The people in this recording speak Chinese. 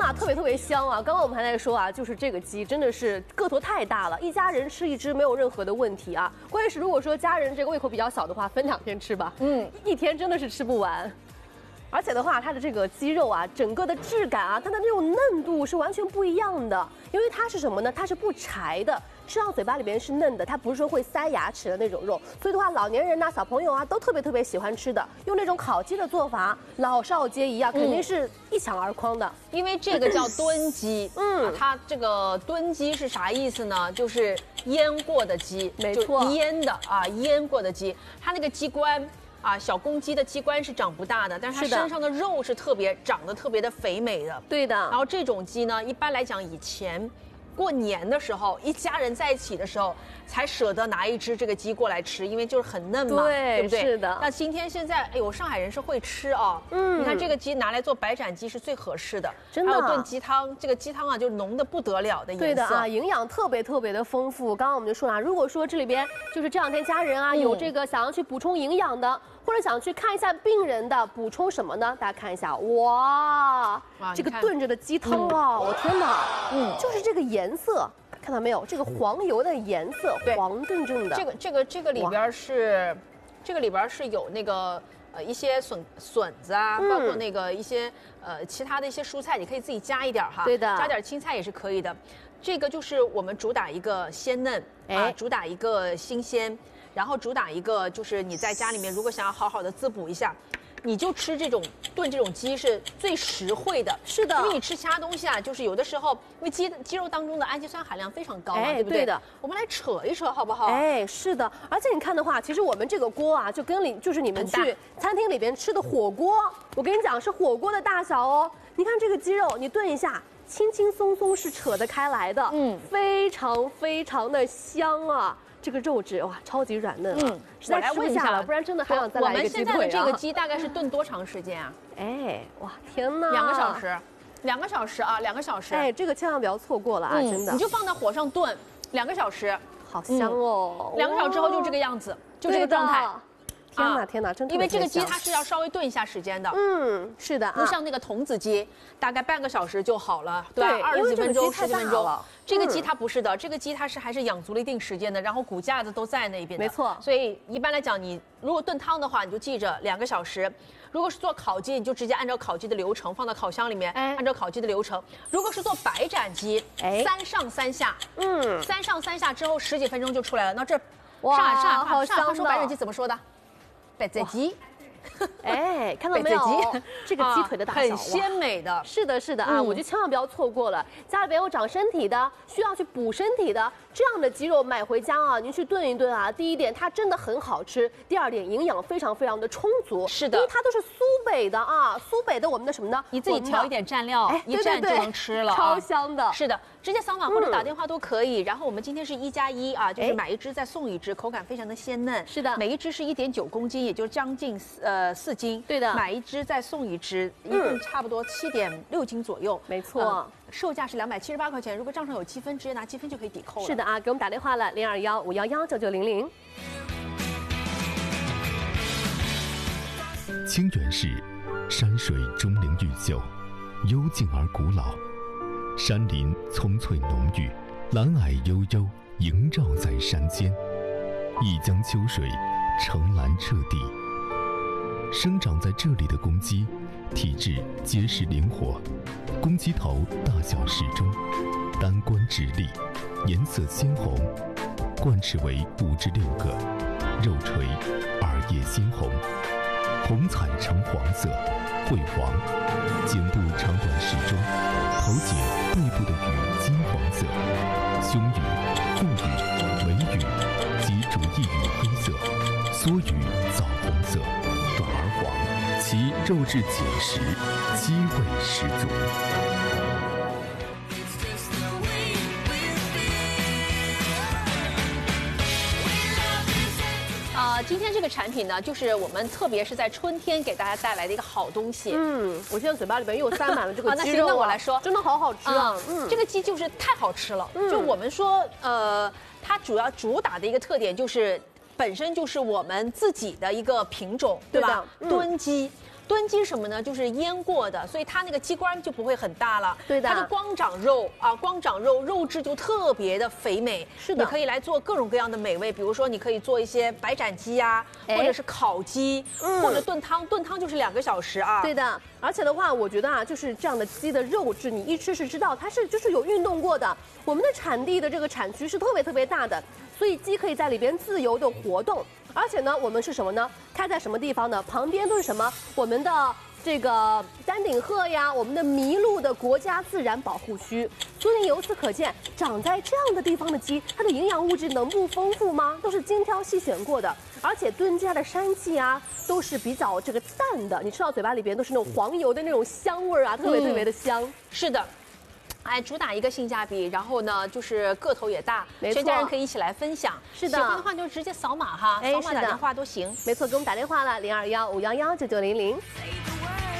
呐，特别香啊！刚刚我们还在说啊，就是这个鸡真的是个头太大了，一家人吃一只没有任何的问题啊。关键是如果说家人这个胃口比较小的话，分2天吃吧，一天真的是吃不完。而且的话，它的这个鸡肉啊，整个的质感啊，它的那种嫩度是完全不一样的。因为它是什么呢？它是不柴的，吃到嘴巴里边是嫩的，它不是说会塞牙齿的那种肉。所以的话，老年人呐、小朋友啊，都特别喜欢吃的。用那种烤鸡的做法，老少皆宜啊，肯定是一抢而光的。 因为这个叫炖鸡，它这个炖鸡是啥意思呢？就是腌过的鸡， 没错， 腌的啊，腌过的鸡，它那个鸡冠。啊，小公鸡的鸡冠是长不大的，但是它身上的肉是长得特别的肥美的。 对的。 然后这种鸡呢，一般来讲以前过年的时候，一家人在一起的时候，才舍得拿一只这个鸡过来吃，因为就是很嫩嘛，对不对？ 是的。 那现在，哎呦，上海人是会吃啊。你看这个鸡拿来做白斩鸡是最合适的， 真的。 还有炖鸡汤，这个鸡汤啊就浓得不得了的颜色。 对的啊，营养特别的丰富。刚刚我们就说了，如果说这里边就是这2天家人啊有这个想要去补充营养的。或者想去看一下病人的补充什么呢？大家看一下，哇，这个炖着的鸡汤啊，我天哪，就是这个颜色，看到没有？这个黄油的颜色，黄澄澄的。 这个里边是，这个里边是有那个一些笋子啊，包括那个一些其他的一些蔬菜，你可以自己加一点哈， 对的， 加点青菜也是可以的。这个就是我们主打一个鲜嫩啊，主打一个新鲜。然后主打一个就是你在家里面如果想要好好的滋补一下，你就吃这种炖这种鸡是最实惠的。 是的， 因为你吃其他东西啊，就是有的时候因为鸡肉当中的氨基酸含量非常高嘛，对不对？ 对的。 我们来扯一扯好不好？ 是的。而且你看的话，其实我们这个锅啊，就跟就是你们去餐厅里边吃的火锅，我跟你讲是火锅的大小哦。你看这个鸡肉，你炖一下。轻轻松松是扯得开来的，非常的香啊！这个肉质哇，超级软嫩啊，实在吃不下了，不然真的还想再来一个鸡腿啊。 我们现在的这个鸡大概是炖多长时间啊？ 哇，天哪 ！2个小时，2个小时啊，2个小时。 这个千万不要错过了啊，真的。 你就放在火上炖2个小时， 好香哦 ！2个小时之后就这个样子，就这个状态。 天哪，真的。 因为这个鸡它是要稍微炖一下时间的， 是的， 不像那个童子鸡，大概半个小时就好了，对吧？20几分钟、10几分钟。这个鸡它不是的，这个鸡它还是养足了一定时间的，然后骨架子都在那边的， 没错。 所以一般来讲，你如果炖汤的话，你就记着2个小时；如果是做烤鸡，你就直接按照烤鸡的流程放到烤箱里面，按照烤鸡的流程。如果是做白斩鸡，3上3下，3上3下之后10几分钟就出来了。那这上海话说白斩鸡怎么说的？白斩鸡， 看到没有？这个鸡腿的大小很鲜美的， 是的啊！我觉得千万不要错过了。家里边有长身体的，需要去补身体的这样的鸡肉买回家啊，您去炖一炖啊。第一点，它真的很好吃；第二点，营养非常的充足。 是的， 因为它都是苏北的啊，苏北的我们的什么呢？ 你自己调一点蘸料，一蘸就能吃了， 超香的。 是的，直接扫码或者打电话都可以。然后我们今天是1+1啊，就是买1只再送1只，口感非常的鲜嫩。 是的， 每1只是1.9公斤，也就将近4斤。 对的， 买1只再送1只，一共差不多7.6斤左右。 没错， 售价是278块钱。如果账上有积分，直接拿积分就可以抵扣了。 是的啊，给我们打电话了，021-511-9900。 清远市，山水钟灵毓秀，幽静而古老，山林葱翠浓郁，蓝霭悠悠萦绕在山间，一江秋水，澄蓝彻地。生长在这里的公鸡，体质结实灵活，公鸡头大小适中，单冠直立，颜色鲜红，冠翅为5至6个，肉垂，耳叶鲜红，红彩呈黄色，晦黄，颈部长短适中，头颈背部的羽金黄色，胸羽、腹羽、尾羽及主翼羽黑色，缩羽枣红色，短而黄，其肉质紧实，鸡味十足。 今天这个产品呢，就是我们特别是在春天给大家带来的一个好东西。 我现在嘴巴里边又塞满了这个鸡肉。 那我来说， 真的好好吃啊！ 这个鸡就是太好吃了。就我们说，它主打的一个特点就是，本身就是我们自己的一个品种，对吧？炖鸡。 炖鸡什么呢？就是腌过的，所以它那个鸡冠就不会很大了。 对的， 它就光长肉啊，光长肉，肉质就特别的肥美。 是的， 你可以来做各种各样的美味，比如说你可以做一些白斩鸡呀，或者是烤鸡，或者炖汤，炖汤就是2个小时啊。 对的，而且的话，我觉得啊，就是这样的鸡的肉质，你一吃是知道它是就是有运动过的。我们的产地的这个产区是特别大的，所以鸡可以在里边自由的活动。而且呢，我们是什么呢？开在什么地方呢？旁边都是什么？我们的这个丹顶鹤呀，我们的麋鹿的国家自然保护区。所以由此可见，长在这样的地方的鸡，它的营养物质能不丰富吗？都是精挑细选过的。而且炖鸡它的膻气啊，都是比较这个淡的，你吃到嘴巴里边都是那种黄油的那种香味啊，特别的香。 是的。哎，主打一个性价比，然后呢，就是个头也大，全家人可以一起来分享。 是的， 喜欢的话就直接扫码哈，扫码打电话都行。 没错，给我们打电话了，021-511-9900。